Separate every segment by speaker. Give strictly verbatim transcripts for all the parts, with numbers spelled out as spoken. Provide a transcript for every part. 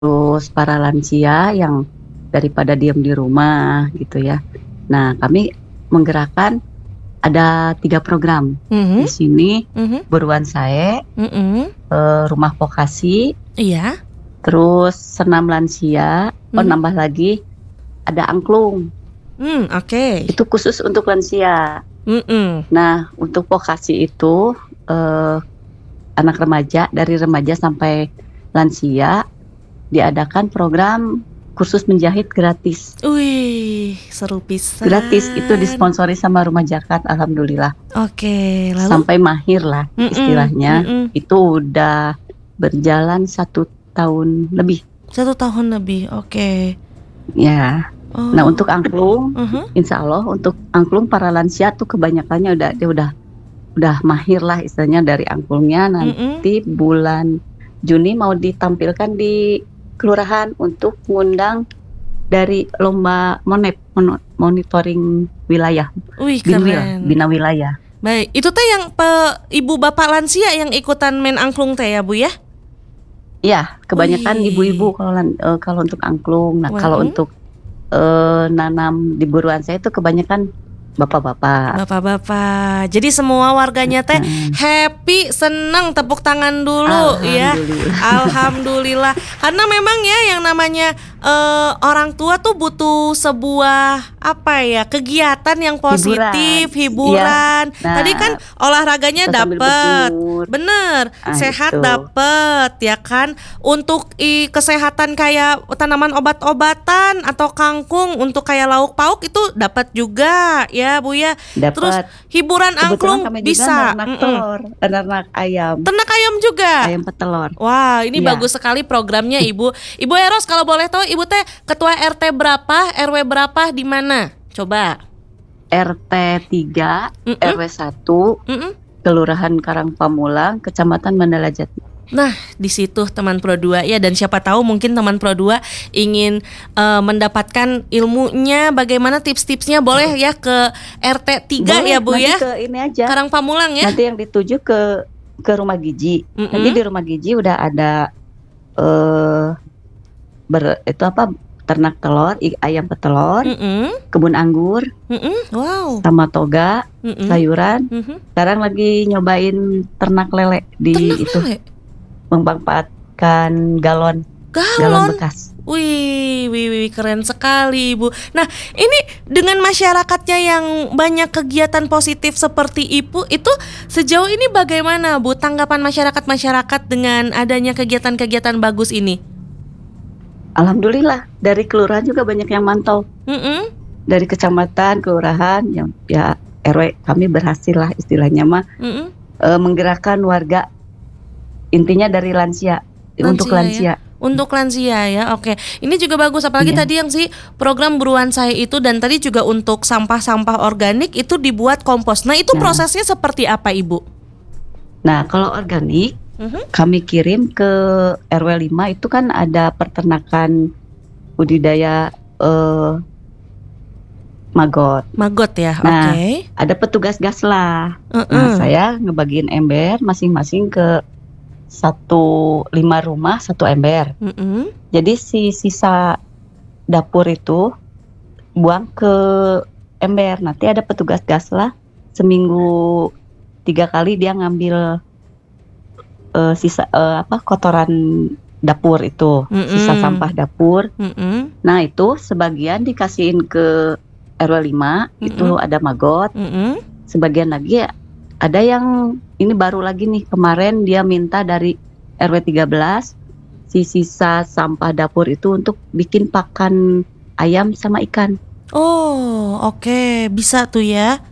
Speaker 1: Terus para lansia yang daripada diem di rumah gitu ya. Nah, kami menggerakkan ada tiga program di
Speaker 2: Mhm.
Speaker 1: sini,
Speaker 2: Mhm.
Speaker 1: Buruan Sae,
Speaker 2: Mhm.
Speaker 1: eee, Rumah Vokasi,
Speaker 2: Iya.
Speaker 1: terus Senam Lansia, oh
Speaker 2: Mhm.
Speaker 1: nambah lagi ada Angklung.
Speaker 2: Mmm, oke.
Speaker 1: Itu khusus untuk lansia.
Speaker 2: Mhm.
Speaker 1: Nah, untuk vokasi itu, eee, anak remaja, dari remaja sampai lansia, diadakan program kursus menjahit gratis.
Speaker 2: Wih, seru
Speaker 1: Gratis, itu
Speaker 2: pisan.
Speaker 1: disponsori sama Rumah Zakat, alhamdulillah.
Speaker 2: Oke, lalu?
Speaker 1: Sampai mahir lah
Speaker 2: Mhm
Speaker 1: istilahnya,
Speaker 2: mhm.
Speaker 1: itu udah berjalan satu tahun lebih.
Speaker 2: satu tahun lebih, oke.
Speaker 1: Ya. Nah,
Speaker 2: Oh.
Speaker 1: untuk angklung,
Speaker 2: Ah hah.
Speaker 1: insya Allah untuk angklung para lansia tuh kebanyakannya udah dia udah udah mahir lah istilahnya dari angklungnya.
Speaker 2: Mhm.
Speaker 1: Nanti bulan Juni mau ditampilkan di kelurahan untuk ngundang dari lomba monep, mono monitoring wilayah,
Speaker 2: Wih,
Speaker 1: Binwil,
Speaker 2: keren.
Speaker 1: Bina Wilayah.
Speaker 2: Baik, itu teh yang pe ibu bapak lansia yang ikutan main angklung teh ya, Bu, ya?
Speaker 1: Iya, kebanyakan ibu-ibu
Speaker 2: Wih.
Speaker 1: kalau lan eee, kalau untuk angklung. Nah, kalau
Speaker 2: Mhm.
Speaker 1: untuk, eee, nanam di Buruan Sae itu kebanyakan bapak-bapak.
Speaker 2: Bapak-bapak. Jadi semua warganya teh
Speaker 1: Heeh.
Speaker 2: happy, seneng, tepuk tangan dulu ya.
Speaker 1: Alhamdulillah.
Speaker 2: Alhamdulillah. Karena memang ya yang namanya, eee, orang tua tuh butuh sebuah apa ya, kegiatan yang
Speaker 1: Hiburan,
Speaker 2: positif,
Speaker 1: iya.
Speaker 2: hiburan. Tadi kan
Speaker 1: Nah,
Speaker 2: olahraganya
Speaker 1: bisa sambil
Speaker 2: dapet,
Speaker 1: berjemur.
Speaker 2: bener,
Speaker 1: Ah,
Speaker 2: sehat
Speaker 1: itu.
Speaker 2: dapet ya kan. Untuk i kesehatan kayak tanaman obat-obatan atau kangkung untuk kayak lauk pauk itu dapat juga ya, Bu, ya. Terus
Speaker 1: Dapat.
Speaker 2: hiburan
Speaker 1: Kebetulan
Speaker 2: angklung
Speaker 1: kami juga
Speaker 2: bisa,
Speaker 1: nernak
Speaker 2: mhm.
Speaker 1: telur, eee, nernak ayam.
Speaker 2: Ternak ayam juga?
Speaker 1: Ayam petelur.
Speaker 2: Wah, ini
Speaker 1: Iya.
Speaker 2: bagus sekali programnya, Ibu. Ibu Eros kalau boleh tahu Ibu teh ketua R T berapa, R W berapa, di mana? Coba.
Speaker 1: R T tiga, R
Speaker 2: Mhm.
Speaker 1: W satu,
Speaker 2: Mhm.
Speaker 1: Kelurahan Karangpamulang, Kecamatan Mandala Jati.
Speaker 2: Nah, di situ teman Pro dua ya, dan siapa tahu mungkin teman Pro dua ingin, eee, mendapatkan ilmunya, bagaimana tips-tipsnya boleh ya ke R T tiga
Speaker 1: Boleh,
Speaker 2: ya, Bu,
Speaker 1: nanti
Speaker 2: ya?
Speaker 1: ke ini aja,
Speaker 2: Karangpamulang ya?
Speaker 1: nanti yang dituju ke ke rumah gizi. Nanti
Speaker 2: Mhm.
Speaker 1: di rumah gizi udah ada, eee, ber itu apa, ternak telur, i ayam petelur,
Speaker 2: Mhm.
Speaker 1: kebun anggur,
Speaker 2: Mhm, wow.
Speaker 1: sama toga,
Speaker 2: Mhm.
Speaker 1: sayuran.
Speaker 2: Mhm.
Speaker 1: Sekarang lagi nyobain ternak lele di
Speaker 2: Ternak
Speaker 1: itu,
Speaker 2: lele?
Speaker 1: memanfaatkan galon, galon
Speaker 2: Galon?
Speaker 1: bekas.
Speaker 2: Wih, wih wih, keren sekali, Ibu. Nah, ini dengan masyarakatnya yang banyak kegiatan positif seperti Ibu, itu sejauh ini bagaimana, Bu, tanggapan masyarakat-masyarakat dengan adanya kegiatan-kegiatan bagus ini?
Speaker 1: Alhamdulillah, dari kelurahan juga banyak yang mantau.
Speaker 2: Mhm.
Speaker 1: Dari kecamatan, kelurahan, yang ya R W kami berhasil lah istilahnya mah,
Speaker 2: Mhm.
Speaker 1: eee, menggerakkan warga. Intinya dari lansia, untuk
Speaker 2: Lansia ya?
Speaker 1: lansia.
Speaker 2: Untuk lansia ya, oke. Ini juga bagus, apalagi
Speaker 1: Iya.
Speaker 2: tadi yang si program Buruan Sae itu, dan tadi juga untuk sampah-sampah organik itu dibuat kompos. Nah, itu
Speaker 1: Nah.
Speaker 2: prosesnya seperti apa, Ibu?
Speaker 1: Nah, kalau organik,
Speaker 2: Mhm.
Speaker 1: kami kirim ke R W lima itu kan ada peternakan budidaya, eee maggot.
Speaker 2: Maggot ya,
Speaker 1: Nah,
Speaker 2: oke.
Speaker 1: ada petugas Gaslah. Nah,
Speaker 2: Heeh.
Speaker 1: saya ngebagiin ember masing-masing ke satu, lima rumah, satu ember.
Speaker 2: Mhm.
Speaker 1: Jadi si sisa dapur itu buang ke ember, nanti ada petugas Gaslah, seminggu tiga kali dia ngambil, eee, sisa, eee, apa, kotoran dapur itu, sisa
Speaker 2: Mhm.
Speaker 1: sampah dapur.
Speaker 2: Mhm.
Speaker 1: Nah, itu sebagian dikasihin ke R W lima, itu
Speaker 2: Mhm.
Speaker 1: ada maggot.
Speaker 2: Mhm.
Speaker 1: Sebagian lagi ya ada yang ini baru lagi nih, kemarin dia minta dari R W tiga belas, si sisa sampah dapur itu untuk bikin pakan ayam sama ikan.
Speaker 2: Oh, oke, bisa tuh ya?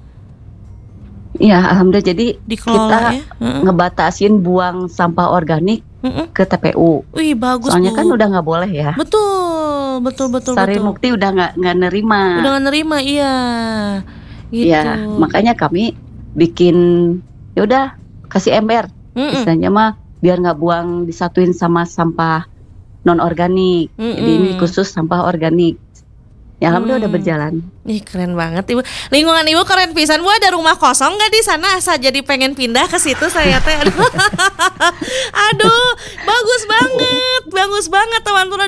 Speaker 1: Iya, alhamdulillah. Jadi
Speaker 2: Dikelola
Speaker 1: kita
Speaker 2: ya? Heeh.
Speaker 1: ngebatasin buang sampah organik
Speaker 2: Mhm.
Speaker 1: ke T P U.
Speaker 2: Wih, bagus,
Speaker 1: Soalnya kan
Speaker 2: Bu.
Speaker 1: udah nggak boleh ya.
Speaker 2: Betul, betul betul betul.
Speaker 1: Sarimukti udah nggak nggak nerima.
Speaker 2: Udah nggak nerima, iya. Gitu.
Speaker 1: Iya, makanya kami bikin, ya udah kasih ember.
Speaker 2: Mhm.
Speaker 1: Istilahnya mah biar nggak buang disatuin sama sampah non organik. Jadi ini
Speaker 2: Mhm.
Speaker 1: khusus sampah organik. Ya alhamdulillah udah
Speaker 2: Hmm.
Speaker 1: berjalan.
Speaker 2: Ih keren banget ibu. Lingkungan ibu keren pisan. Bu ada rumah kosong nggak di sana? Asa jadi pengen pindah ke situ saya teh. Aduh, aduh bagus banget, bagus banget teman-teman.